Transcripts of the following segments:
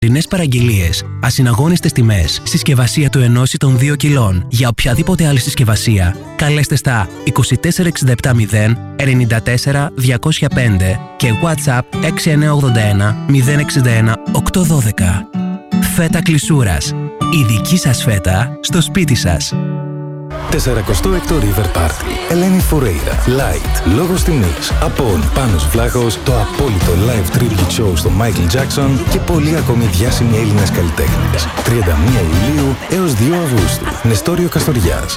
Τωρινές παραγγελίες, ασυναγώνιστες τιμές, συσκευασία του 1 ή των 2 κιλών. Για οποιαδήποτε άλλη συσκευασία, καλέστε στα 24670 94 205 και WhatsApp 6981 061 812. Φέτα Κλεισούρας. Η δική σας φέτα στο σπίτι σας. 46ο River Party. Ελένη Φουρέιρα. Light. Λόγος τιμής. Απόν. Πάνος Βλάχος. Το απόλυτο live tribute show στο Michael Jackson και πολλοί ακόμη διάσημοι Έλληνες καλλιτέχνες. 31 Ιουλίου έως 2 Αυγούστου. Νεστόριο Καστοριάς.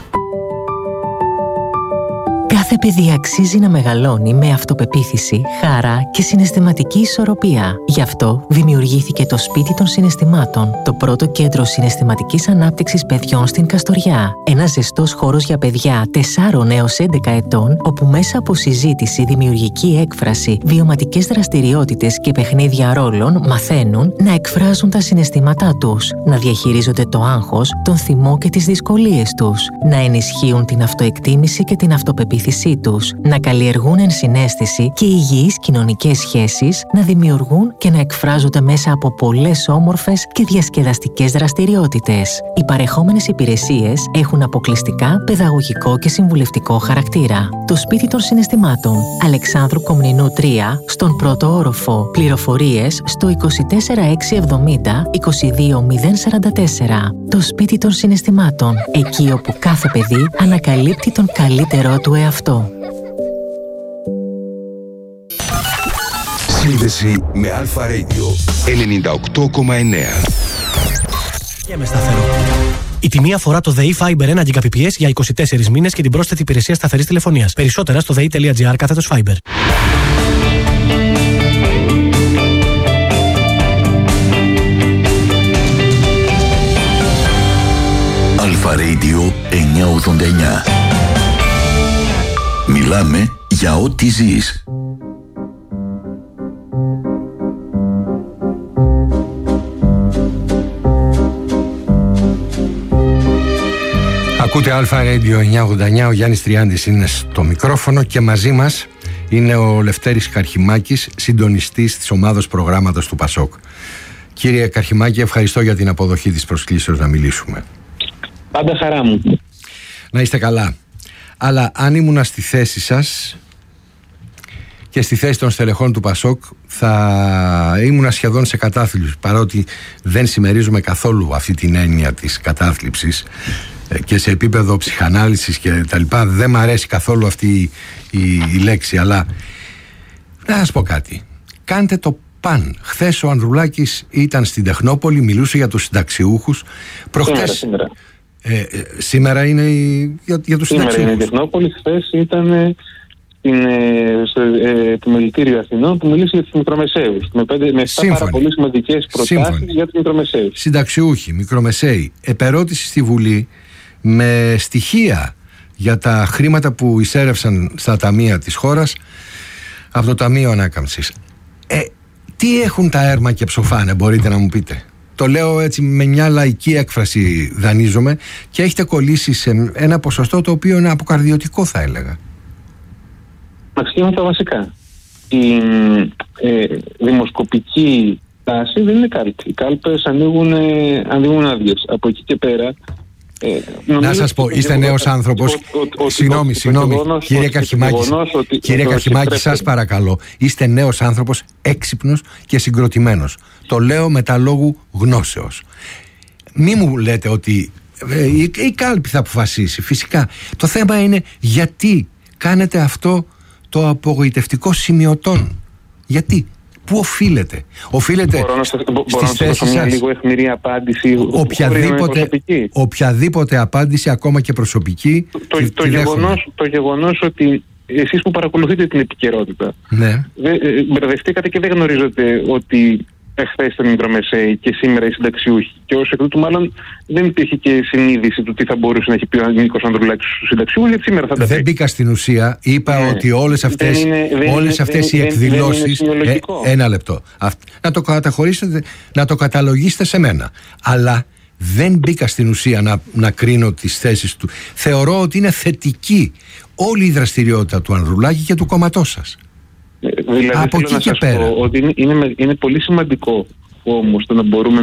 Κάθε παιδί αξίζει να μεγαλώνει με αυτοπεποίθηση, χαρά και συναισθηματική ισορροπία. Γι' αυτό δημιουργήθηκε το Σπίτι των Συναισθημάτων, το πρώτο κέντρο συναισθηματικής ανάπτυξης παιδιών στην Καστοριά. Ένας ζεστός χώρος για παιδιά 4 έως 11 ετών, όπου μέσα από συζήτηση, δημιουργική έκφραση, βιωματικές δραστηριότητες και παιχνίδια ρόλων μαθαίνουν να εκφράζουν τα συναισθήματά τους, να διαχειρίζονται το άγχος, τον θυμό και τις δυσκολίες τους, να ενισχύουν την αυτοεκτίμηση και την αυτοπεποίθηση τους, να καλλιεργούν ενσυναίσθηση και υγιείς κοινωνικές σχέσεις, να δημιουργούν και να εκφράζονται μέσα από πολλές όμορφες και διασκεδαστικές δραστηριότητες. Οι παρεχόμενες υπηρεσίες έχουν αποκλειστικά παιδαγωγικό και συμβουλευτικό χαρακτήρα. Το Σπίτι των Συναισθημάτων, Αλεξάνδρου Κομνηνού 3, στον πρώτο όροφο. Πληροφορίες στο 24670 22044. Το Σπίτι των Συναισθημάτων, εκεί όπου κάθε παιδί ανακαλύπτει τον καλύτερό του εαυτό. Σύνδεση με Αλφα Radio 98,9. Και με σταθερό. Η τιμή αφορά το ΔΕΗ Fiber 1 Gbps για 24 μήνες και την πρόσθετη υπηρεσία σταθερής τηλεφωνίας. Περισσότερα στο dei.gr/Fiber. Αλφα Radio 989. Μιλάμε για ό,τι ζεις. Ακούτε Αλφα Radio 989, ο Γιάννης Τριάντης είναι στο μικρόφωνο και μαζί μας είναι ο Λευτέρης Καρχημάκης, συντονιστής της ομάδος προγράμματος του ΠΑΣΟΚ. Κύριε Καρχημάκη, ευχαριστώ για την αποδοχή της προσκλήσεως να μιλήσουμε. Πάντα χαρά μου. Να είστε καλά. Αλλά αν ήμουνα στη θέση σας και στη θέση των στελεχών του ΠΑΣΟΚ, θα ήμουνα σχεδόν σε κατάθλιψη, παρότι δεν συμμερίζομαι καθόλου αυτή την έννοια της κατάθλιψης και σε επίπεδο ψυχανάλυσης και τα λοιπά. Δεν μ' αρέσει καθόλου αυτή η λέξη, αλλά να σας πω κάτι. Κάντε το παν. Χθες ο Ανδρουλάκης ήταν στην Τεχνόπολη, μιλούσε για τους συνταξιούχους. Προχτές... Σήμερα είναι για τους συνταξιούχους. Σήμερα είναι η Τεχνόπολη, χθες ήταν στο Επιμελητήριο Αθηνών που μιλήσει για τους μικρομεσαίους. Με 7 πάρα πολύ σημαντικές προτάσεις για τους μικρομεσαίους. Συνταξιούχοι, μικρομεσαίοι. Επερώτηση στη Βουλή με στοιχεία για τα χρήματα που εισέρευσαν στα ταμεία της χώρας από το Ταμείο Ανάκαμψης. Τι έχουν τα έρμα και ψοφάνε, μπορείτε να μου πείτε? Το λέω έτσι με μια λαϊκή έκφραση, δανείζομαι, και έχετε κολλήσει σε ένα ποσοστό το οποίο είναι αποκαρδιωτικό, θα έλεγα. Αξιώνουν τα βασικά. Η δημοσκοπική τάση δεν είναι κάλπη. Οι κάλπες ανοίγουν άδειες. Από εκεί και πέρα... να σας πω, είστε νέος άνθρωπος. Συγγνώμη, κύριε Καρχημάκη, σας παρακαλώ. Είστε νέος άνθρωπος, έξυπνος και συγκροτημένος. Το λέω με τα λόγου γνώσεως. Μη μου λέτε ότι η κάλπη θα αποφασίσει. Φυσικά. Το θέμα είναι γιατί κάνετε αυτό το απογοητευτικό σημειωτόν. Γιατί? Πού οφείλεται? Οφείλεται στις θέσεις σας? Λίγο αιχμηρή απάντηση. Οποιαδήποτε απάντηση, ακόμα και προσωπική. Το γεγονός ότι εσείς που παρακολουθείτε την επικαιρότητα, ναι, μπερδευτήκατε και δεν γνωρίζετε ότι εχθές ήταν οι μικρομεσαίοι και σήμερα οι συνταξιούχοι. Και ως εκ τούτου, μάλλον δεν υπήρχε και συνείδηση του τι θα μπορούσε να έχει πει ο Νίκος Ανδρουλάκης στους συνταξιούχους, γιατί σήμερα θα τα πει. Δεν μπήκα στην ουσία. Είπα ότι όλες αυτές οι εκδηλώσεις. Ένα λεπτό. Να το καταχωρήσετε, να το καταλογίσετε σε μένα. Αλλά δεν μπήκα στην ουσία να κρίνω τις θέσεις του. Θεωρώ ότι είναι θετική όλη η δραστηριότητα του Ανδρουλάκη και του κόμματός σας. Δηλαδή, από εκεί και πέρα. Ότι είναι πολύ σημαντικό πλατφόρμα ώστε να μπορούμε